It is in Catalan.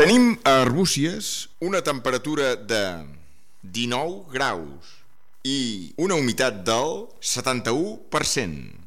Tenim a Arbúcies una temperatura de 19 graus i una humitat del 71%.